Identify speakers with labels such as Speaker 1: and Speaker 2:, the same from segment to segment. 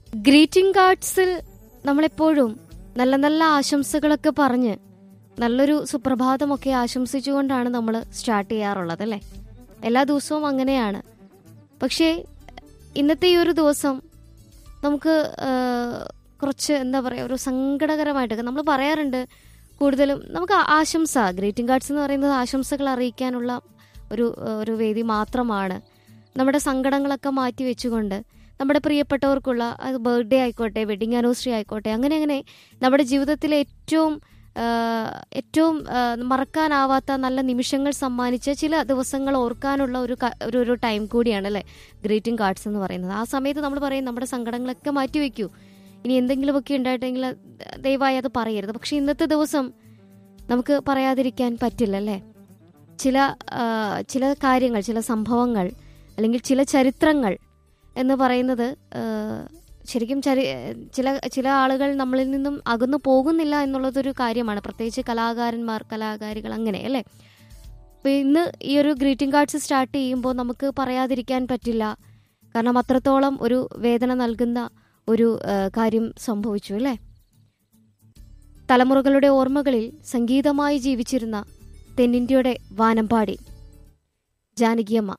Speaker 1: Greeting കാർഡ്സിൽ നമ്മളെപ്പോഴും നല്ല നല്ല ആശംസകളൊക്കെ പറഞ്ഞ് നല്ലൊരു സുപ്രഭാതമൊക്കെ ആശംസിച്ചുകൊണ്ടാണ് നമ്മൾ സ്റ്റാർട്ട് ചെയ്യാറുള്ളത് അല്ലേ? എല്ലാ ദിവസവും അങ്ങനെയാണ്. പക്ഷേ ഇന്നത്തെ ഈ ഒരു ദിവസം നമുക്ക് കുറച്ച് എന്താ പറയുക, ഒരു സങ്കടകരമായിട്ടൊക്കെ നമ്മൾ പറയാറുണ്ട്. കൂടുതലും നമുക്ക് ആശംസ, ഗ്രീറ്റിംഗ് കാർഡ്സ് എന്ന് പറയുന്നത് ആശംസകൾ അറിയിക്കാനുള്ള ഒരു വേദി മാത്രമാണ്. നമ്മുടെ സങ്കടങ്ങളൊക്കെ മാറ്റി വെച്ചുകൊണ്ട് നമ്മുടെ പ്രിയപ്പെട്ടവർക്കുള്ള, അത് ബർത്ത്ഡേ ആയിക്കോട്ടെ, വെഡിങ് ആനിവേഴ്സറി ആയിക്കോട്ടെ, അങ്ങനെ നമ്മുടെ ജീവിതത്തിലെ ഏറ്റവും മറക്കാനാവാത്ത നല്ല നിമിഷങ്ങൾ സമ്മാനിച്ച ചില ദിവസങ്ങൾ ഓർക്കാനുള്ള ഒരു ടൈം കൂടിയാണ് അല്ലേ ഗ്രീറ്റിംഗ് കാർഡ്സ് എന്ന് പറയുന്നത്. ആ സമയത്ത് നമ്മൾ പറയും നമ്മുടെ സങ്കടങ്ങളൊക്കെ മാറ്റി വയ്ക്കൂ, ഇനി എന്തെങ്കിലുമൊക്കെ ഉണ്ടായിട്ടെങ്കിൽ ദയവായി അത് പറയരുത്. പക്ഷെ ഇന്നത്തെ ദിവസം നമുക്ക് പറയാതിരിക്കാൻ പറ്റില്ലല്ലേ? ചില കാര്യങ്ങൾ, ചില സംഭവങ്ങൾ, അല്ലെങ്കിൽ ചില ചരിത്രങ്ങൾ എന്ന് പറയുന്നത് ശരിക്കും ചില ആളുകൾ നമ്മളിൽ നിന്നും അകന്നു പോകുന്നില്ല എന്നുള്ളതൊരു കാര്യമാണ്. പ്രത്യേകിച്ച് കലാകാരന്മാർ, കലാകാരികൾ, അങ്ങനെ അല്ലേ? അപ്പോൾ ഇന്ന് ഈ ഒരു ഗ്രീറ്റിംഗ് കാർഡ്സ് സ്റ്റാർട്ട് ചെയ്യുമ്പോൾ നമുക്ക് പറയാതിരിക്കാൻ പറ്റില്ല. കാരണം അത്രത്തോളം ഒരു വേദന നൽകുന്ന ഒരു കാര്യം സംഭവിച്ചു അല്ലേ? തലമുറകളുടെ ഓർമ്മകളിൽ സംഗീതമായി ജീവിച്ചിരുന്ന തെന്നിന്ത്യയുടെ വാനമ്പാടി ജാനകിയമ്മ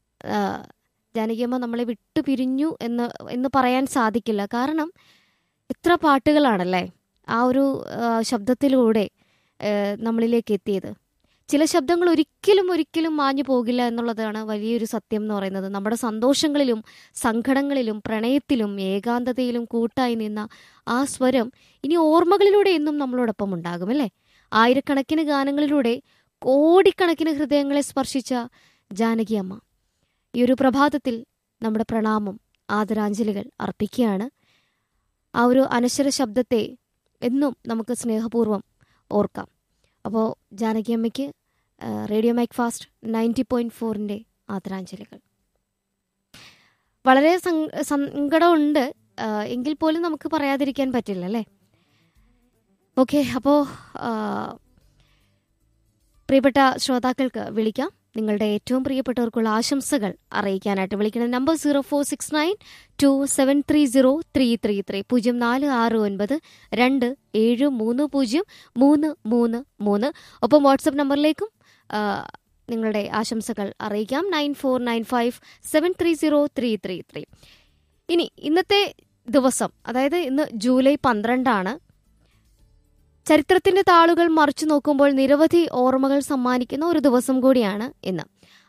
Speaker 1: നമ്മളെ വിട്ടു പിരിഞ്ഞു എന്ന് പറയാൻ സാധിക്കില്ല. കാരണം എത്ര പാട്ടുകളാണല്ലേ ആ ഒരു ശബ്ദത്തിലൂടെ നമ്മളിലേക്ക് എത്തിയത്. ചില ശബ്ദങ്ങൾ ഒരിക്കലും മാഞ്ഞു പോകില്ല എന്നുള്ളതാണ് വലിയൊരു സത്യം എന്ന് പറയുന്നത്. നമ്മുടെ സന്തോഷങ്ങളിലും സങ്കടങ്ങളിലും പ്രണയത്തിലും ഏകാന്തതയിലും കൂട്ടായി നിന്ന ആ സ്വരം ഇനി ഓർമ്മകളിലൂടെ എന്നും നമ്മളോടൊപ്പം ഉണ്ടാകും അല്ലേ? ആയിരക്കണക്കിന് ഗാനങ്ങളിലൂടെ കോടിക്കണക്കിന് ഹൃദയങ്ങളെ സ്പർശിച്ച ജാനകിയമ്മ, ഈ ഒരു പ്രഭാതത്തിൽ നമ്മുടെ പ്രണാമം, ആദരാഞ്ജലികൾ അർപ്പിക്കുകയാണ്. ആ ഒരു അനശ്വര ശബ്ദത്തെ എന്നും നമുക്ക് സ്നേഹപൂർവ്വം ഓർക്കാം. അപ്പോൾ ജാനകിയമ്മയ്ക്ക് റേഡിയോ മാക്ഫാസ്റ്റ് 90.4 ആദരാഞ്ജലികൾ. വളരെ സങ്കടമുണ്ട്, എങ്കിൽ പോലും നമുക്ക് പറയാതിരിക്കാൻ പറ്റില്ല അല്ലേ? ഓക്കെ, അപ്പോൾ പ്രിയപ്പെട്ട ശ്രോതാക്കൾക്ക് വിളിക്കാം. നിങ്ങളുടെ ഏറ്റവും പ്രിയപ്പെട്ടവർക്കുള്ള ആശംസകൾ അറിയിക്കാനായിട്ട് വിളിക്കുന്ന നമ്പർ 0469273033 0469273033. ഒപ്പം വാട്സപ്പ് നമ്പറിലേക്കും നിങ്ങളുടെ ആശംസകൾ അറിയിക്കാം 9495730333. ഇനി ഇന്നത്തെ ദിവസം, അതായത് ഇന്ന് ജൂലൈ 12 ചരിത്രത്തിന്റെ താളുകൾ മറിച്ചു നോക്കുമ്പോൾ നിരവധി ഓർമ്മകൾ സമ്മാനിക്കുന്ന ഒരു ദിവസം കൂടിയാണ് ഇന്ന്.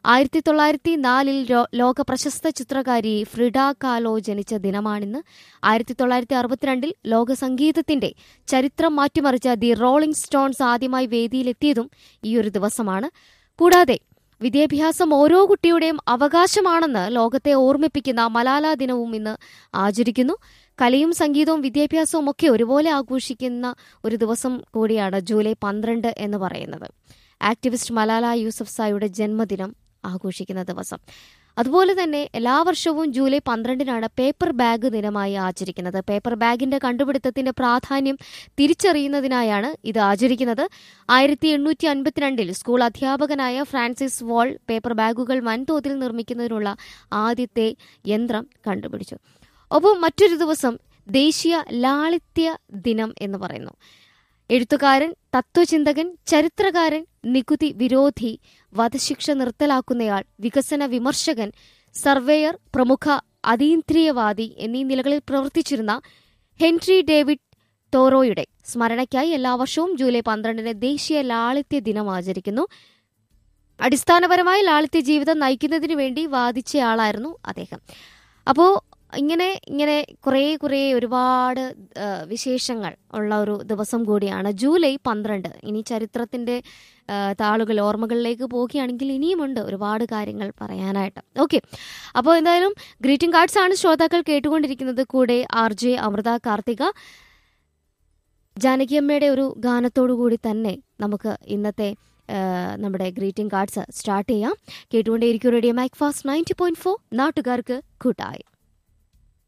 Speaker 1: 1904 ലോക പ്രശസ്ത ചിത്രകാരി ഫ്രിഡ കാലോ ജനിച്ച ദിനമാണിന്ന്. 1962 ലോക സംഗീതത്തിന്റെ ചരിത്രം മാറ്റിമറിച്ച ദി റോളിംഗ് സ്റ്റോൺസ് ആദ്യമായി വേദിയിലെത്തിയതും ഈ ഒരു ദിവസമാണ്. കൂടാതെ വിദ്യാഭ്യാസം ഓരോ കുട്ടിയുടെയും അവകാശമാണെന്ന് ലോകത്തെ ഓർമ്മിപ്പിക്കുന്ന മലാല ദിനവും ഇന്ന് ആചരിക്കുന്നു. കലയും സംഗീതവും വിദ്യാഭ്യാസവും ഒക്കെ ഒരുപോലെ ആഘോഷിക്കുന്ന ഒരു ദിവസം കൂടിയാണ് ജൂലൈ 12 എന്ന് പറയുന്നത്. ആക്ടിവിസ്റ്റ് മലാല യൂസഫ്സായിയുടെ ജന്മദിനം ആഘോഷിക്കുന്ന ദിവസം. അതുപോലെ തന്നെ എല്ലാ വർഷവും ജൂലൈ 12 പേപ്പർ ബാഗ് ദിനമായി ആചരിക്കുന്നത്. പേപ്പർ ബാഗിന്റെ കണ്ടുപിടുത്തത്തിന്റെ പ്രാധാന്യം തിരിച്ചറിയുന്നതിനായാണ് ഇത് ആചരിക്കുന്നത്. 1852 സ്കൂൾ അധ്യാപകനായ ഫ്രാൻസിസ് വാൾ പേപ്പർ ബാഗുകൾ വൻതോതിൽ നിർമ്മിക്കുന്നതിനുള്ള ആദ്യത്തെ യന്ത്രം കണ്ടുപിടിച്ചു. ഒപ്പം മറ്റൊരു ദിവസം ദേശീയ ലാളിത്യ ദിനം എന്ന് പറയുന്നു. എഴുത്തുകാരൻ, തത്വചിന്തകൻ, ചരിത്രകാരൻ, നികുതി വിരോധി, വധശിക്ഷ നിർത്തലാക്കുന്നയാൾ, വികസന വിമർശകൻ, സർവേയർ, പ്രമുഖ അതീന്ദ്രിയവാദി എന്നീ നിലകളിൽ പ്രവർത്തിച്ചിരുന്ന ഹെൻറി ഡേവിഡ് തോറോയുടെ സ്മരണയ്ക്കായി എല്ലാ വർഷവും ജൂലൈ 12 ദേശീയ ലാളിത്യ ദിനം ആചരിക്കുന്നു. അടിസ്ഥാനപരമായി ലാളിത്യ ജീവിതം നയിക്കുന്നതിനു വേണ്ടി വാദിച്ചയാളായിരുന്നു അദ്ദേഹം. അപ്പോൾ ഇങ്ങനെ കുറേ ഒരുപാട് വിശേഷങ്ങൾ ഉള്ള ഒരു ദിവസം കൂടിയാണ് ജൂലൈ 12. ഇനി ചരിത്രത്തിന്റെ താളുകൾ, ഓർമ്മകളിലേക്ക് പോവുകയാണെങ്കിൽ ഇനിയുമുണ്ട് ഒരുപാട് കാര്യങ്ങൾ പറയാനായിട്ട്. ഓക്കെ, അപ്പോൾ എന്തായാലും ഗ്രീറ്റിംഗ് കാർഡ്സ് ആണ് ശ്രോതാക്കൾ കേട്ടുകൊണ്ടിരിക്കുന്നത്. കൂടെ RJ അമൃത കാർത്തിക. ജാനകിയമ്മയുടെ ഒരു ഗാനത്തോടു കൂടി തന്നെ നമുക്ക് ഇന്നത്തെ നമ്മുടെ ഗ്രീറ്റിംഗ് കാർഡ്സ് സ്റ്റാർട്ട് ചെയ്യാം. കേട്ടുകൊണ്ടേയിരിക്കും റേഡിയോ മാക്ഫാസ്റ്റ് 90.4, നാട്ടുകാർക്ക് കൂട്ടായി.